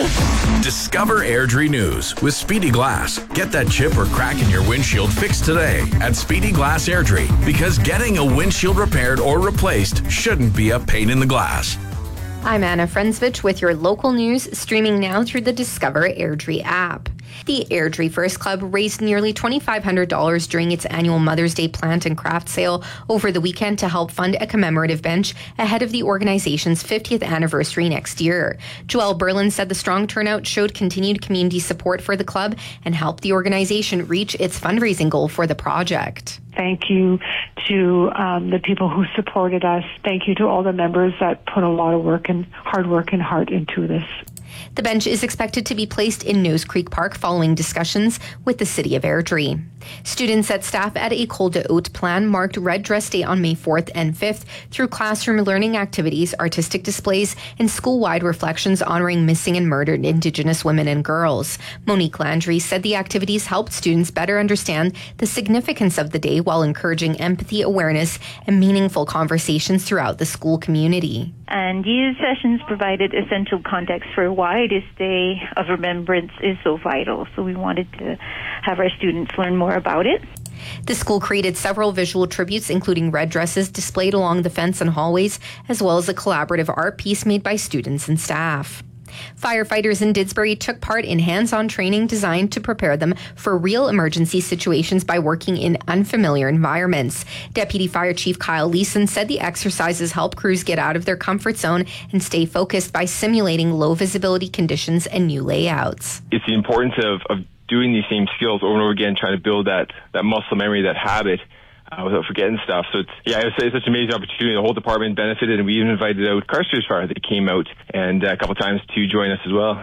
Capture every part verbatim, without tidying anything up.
Discover Airdrie News with Speedy Glass. Get that chip or crack in your windshield fixed today at Speedy Glass Airdrie, because getting a windshield repaired or replaced shouldn't be a pain in the glass. I'm Anna Frensvich with your local news, streaming now through the Discover Airdrie app. The Airdrie First Club raised nearly two thousand five hundred dollars during its annual Mother's Day plant and craft sale over the weekend to help fund a commemorative bench ahead of the organization's fiftieth anniversary next year. Joelle Berlin said the strong turnout showed continued community support for the club and helped the organization reach its fundraising goal for the project. Thank you to um, the people who supported us. Thank you to all the members that put a lot of work and hard work and heart into this. The bench is expected to be placed in Nose Creek Park following discussions with the City of Airdrie. Students and staff at École de Haute Plan marked Red Dress Day on May fourth and fifth through classroom learning activities, artistic displays, and school-wide reflections honoring missing and murdered Indigenous women and girls. Monique Landry said the activities helped students better understand the significance of the day while encouraging empathy, awareness, and meaningful conversations throughout the school community. And these sessions provided essential context for why this day of remembrance is so vital. So we wanted to have our students learn more about it. The school created several visual tributes, including red dresses displayed along the fence and hallways, as well as a collaborative art piece made by students and staff. Firefighters in Didsbury took part in hands-on training designed to prepare them for real emergency situations by working in unfamiliar environments. Deputy Fire Chief Kyle Leeson said the exercises help crews get out of their comfort zone and stay focused by simulating low visibility conditions and new layouts. It's the importance of, of doing these same skills over and over again, trying to build that, that muscle memory, that habit, Uh, without forgetting stuff. So it's, yeah, it's, it's such an amazing opportunity. The whole department benefited, and we even invited out Carstairs Fire. They came out and uh, a couple of times to join us as well.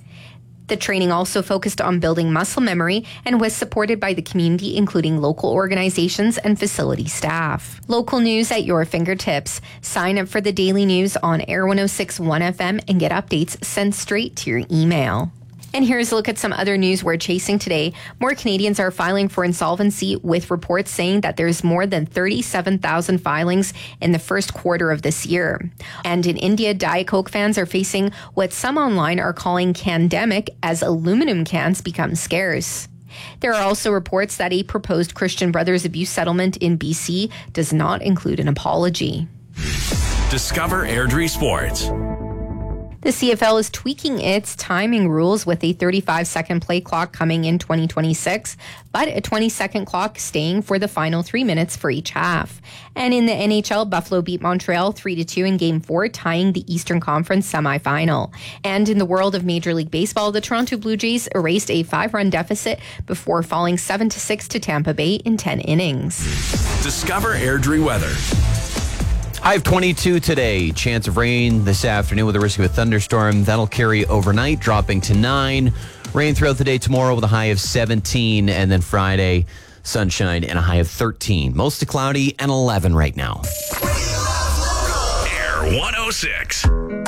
The training also focused on building muscle memory and was supported by the community, including local organizations and facility staff. Local news at your fingertips. Sign up for the daily news on Air one oh six point one F M and get updates sent straight to your email. And here's a look at some other news we're chasing today. More Canadians are filing for insolvency, with reports saying that there's more than thirty-seven thousand filings in the first quarter of this year. And in India, Diet Coke fans are facing what some online are calling candemic as aluminum cans become scarce. There are also reports that a proposed Christian Brothers abuse settlement in B C does not include an apology. Discover Airdrie Sports. The C F L is tweaking its timing rules with a thirty-five second play clock coming in twenty twenty-six, but a twenty second clock staying for the final three minutes for each half. And in the N H L, Buffalo beat Montreal three to two in Game four, tying the Eastern Conference semifinal. And in the world of Major League Baseball, the Toronto Blue Jays erased a five-run deficit before falling seven to six to Tampa Bay in ten innings. Discover Airdrie weather. High of twenty-two today. Chance of rain this afternoon with a risk of a thunderstorm. That'll carry overnight, dropping to nine. Rain throughout the day tomorrow with a high of seventeen. And then Friday, sunshine and a high of thirteen. Mostly cloudy and eleven right now. Air one oh six.